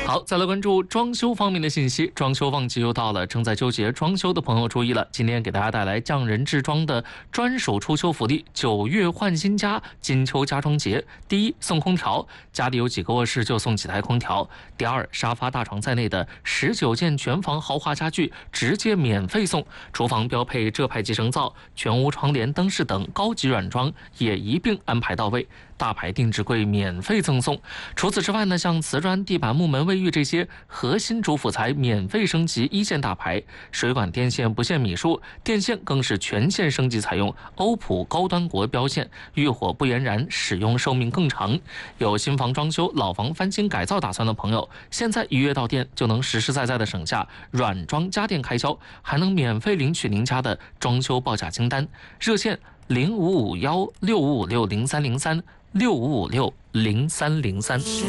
好，再来关注装修方面的信息。装修旺季又到了，正在纠结装修的朋友注意了，今天给大家带来匠人制装的专属初秋福利，9月换新家金秋家装节。第一，送空调，家里有几个卧室就送几台空调；第二，沙发、大床在内的19件全房豪华家具直接免费送；厨房标配浙派集成灶、全屋窗帘、灯饰等高级软装也一并安排到位。大牌定制柜免费赠送。除此之外呢，像瓷砖、地板、木门、卫浴这些核心主辅材免费升级1线大牌，水管电线不限米数，电线更是全线升级采用欧普高端国标线，遇火不延燃，使用寿命更长。有新房装修、老房翻新改造打算的朋友，现在预约到店就能实实在在的省下软装家电开销，还能免费领取您家的装修报价清单。热线055165560303。65560303。